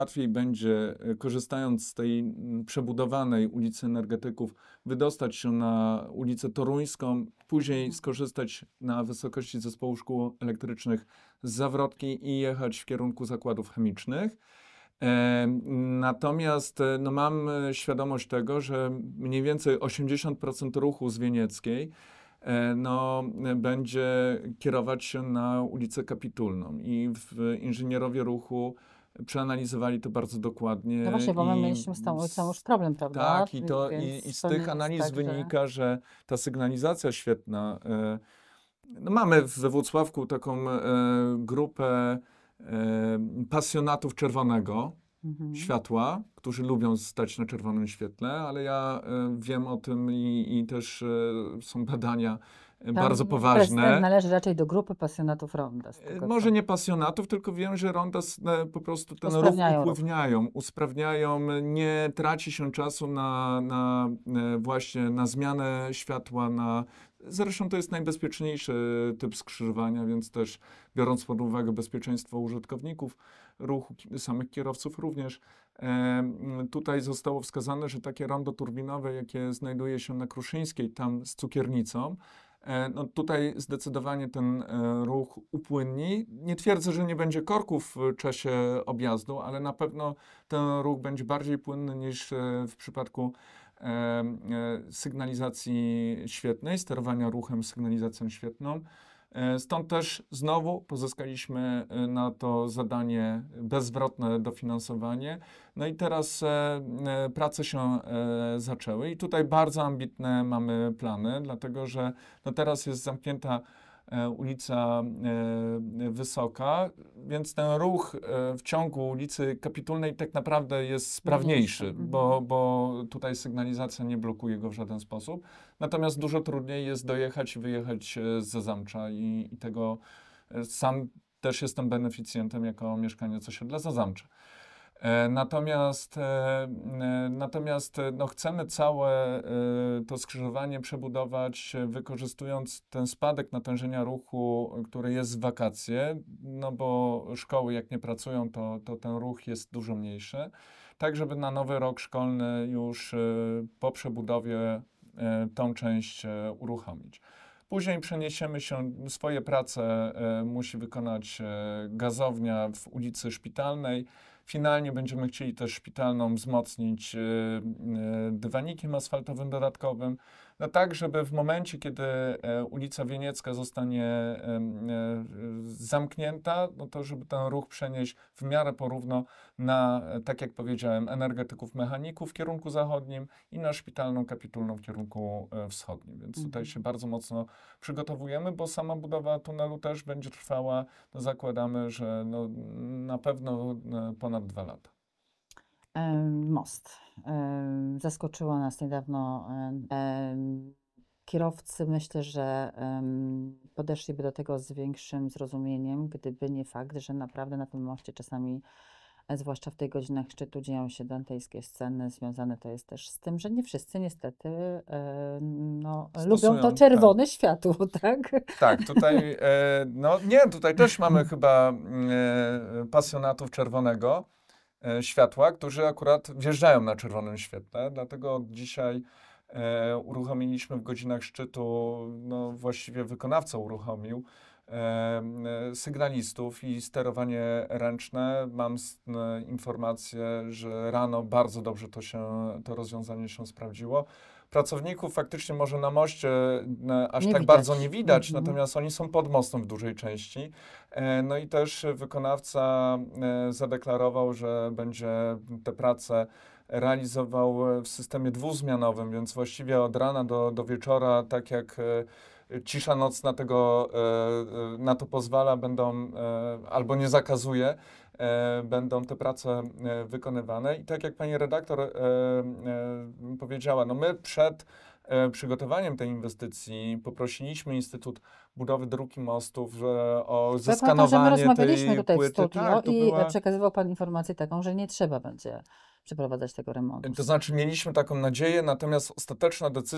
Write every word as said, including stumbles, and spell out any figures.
łatwiej będzie, korzystając z tej mm, przebudowanej ulicy Energetyków, wydostać się na ulicę Toruńską, później skorzystać na wysokości zespołu szkół elektrycznych z Zawrotki i jechać w kierunku zakładów chemicznych. E, Natomiast e, no, mam e, świadomość tego, że mniej więcej osiemdziesiąt procent ruchu z Wienieckiej e, no, e, będzie kierować się na ulicę Kapitulną i w inżynierowie ruchu przeanalizowali to bardzo dokładnie. No właśnie, bo my i mieliśmy z tą ulicą z- już problem, prawda? Tak, i, to, Więc i, i z to tych nie jest analiz tak, że... wynika, że ta sygnalizacja świetna. E, no mamy we Włocławku taką e, grupę e, pasjonatów czerwonego Mhm. światła, którzy lubią stać na czerwonym świetle, ale ja e, wiem o tym i, i też e, są badania e, Tam bardzo prezydent poważne. należy raczej do grupy pasjonatów ronda. Z E, tego, Może co... nie pasjonatów, tylko wiem, że ronda s- e, po prostu ten ruch Usprawniają ruch. upływniają, usprawniają, nie traci się czasu na, na e, właśnie na zmianę światła, na zresztą to jest najbezpieczniejszy typ skrzyżowania, więc też biorąc pod uwagę bezpieczeństwo użytkowników ruchu, ki- samych kierowców również, e, m, tutaj zostało wskazane, że takie rondo turbinowe, jakie znajduje się na Kruszyńskiej, tam z Cukiernicą, E, No tutaj zdecydowanie ten e, ruch upłynni. Nie twierdzę, że nie będzie korków w czasie objazdu, ale na pewno ten ruch będzie bardziej płynny niż e, w przypadku e, e, sygnalizacji świetnej, sterowania ruchem sygnalizacją świetną. E, Stąd też znowu pozyskaliśmy e, na to zadanie bezzwrotne dofinansowanie. No i teraz e, e, prace się e, zaczęły i tutaj bardzo ambitne mamy plany, dlatego że no teraz jest zamknięta e, ulica e, Wysoka, więc ten ruch e, w ciągu ulicy Kapitulnej tak naprawdę jest sprawniejszy, Mhm. bo, bo tutaj sygnalizacja nie blokuje go w żaden sposób. Natomiast dużo trudniej jest dojechać i wyjechać e, z Zazamcza i, i tego e, sam też jestem beneficjentem jako mieszkaniec osiedla Zazamcze. E, Natomiast, e, e, natomiast e, no, chcemy całe e, to skrzyżowanie przebudować, e, wykorzystując ten spadek natężenia ruchu, który jest w wakacje, no bo szkoły jak nie pracują, to, to ten ruch jest dużo mniejszy, tak żeby na nowy rok szkolny już e, po przebudowie e, tą część e, uruchomić. Później przeniesiemy się, swoje prace e, musi wykonać e, gazownia w ulicy Szpitalnej. Finalnie będziemy chcieli też szpitalną wzmocnić y, y, dywanikiem asfaltowym dodatkowym, no tak, żeby w momencie, kiedy e, ulica Wieniecka zostanie e, e, zamknięta, no to żeby ten ruch przenieść w miarę porówno na, e, tak jak powiedziałem, energetyków mechaników w kierunku zachodnim i na szpitalną kapitulną w kierunku e, wschodnim. Więc tutaj Mhm. się bardzo mocno przygotowujemy, bo sama budowa tunelu też będzie trwała, no zakładamy, że no, na pewno e, ponad dwa lata. Em, Most. Em, Zaskoczyło nas niedawno. em, em, Kierowcy myślę, że em, podeszliby do tego z większym zrozumieniem, gdyby nie fakt, że naprawdę na tym moście czasami, e, zwłaszcza w tych godzinach szczytu, dzieją się dantejskie sceny. Związane to jest też z tym, że nie wszyscy niestety e, no, lubią Stosują, to tak. czerwone światło, tak? Tak, tutaj, e, no nie, tutaj też mamy chyba mm, e, pasjonatów czerwonego e, światła, którzy akurat wjeżdżają na czerwonym świetle, dlatego od dzisiaj e, uruchomiliśmy w godzinach szczytu, no właściwie wykonawca uruchomił e, e, sygnalistów i sterowanie ręczne. Mam s- e, informację, że rano bardzo dobrze to się, to rozwiązanie się sprawdziło. Pracowników faktycznie może na moście e, aż Nie tak widać. bardzo nie widać, Mhm. natomiast oni są pod mostem w dużej części. E, No i też wykonawca e, zadeklarował, że będzie te prace realizował w systemie dwuzmianowym, więc właściwie od rana do, do wieczora, tak jak e, cisza nocna tego e, e, na to pozwala, będą e, albo nie zakazuje, e, będą te prace e, wykonywane. I tak jak pani redaktor e, e, powiedziała, no my przed e, przygotowaniem tej inwestycji poprosiliśmy Instytut Budowy Dróg i Mostów że o Powiem panu, że my zeskanowanie rozmawialiśmy tej tutaj w płyty. studio Tak, to i była... przekazywał pan informację taką, że nie trzeba będzie przeprowadzać tego remontu. To znaczy mieliśmy taką nadzieję, natomiast ostateczna decyzja